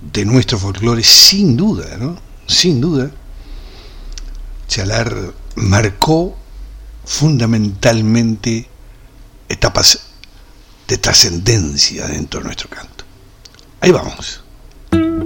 de nuestro folclore, sin duda, ¿no? Sin duda, Chalar marcó fundamentalmente etapas de trascendencia dentro de nuestro canto. Ahí vamos.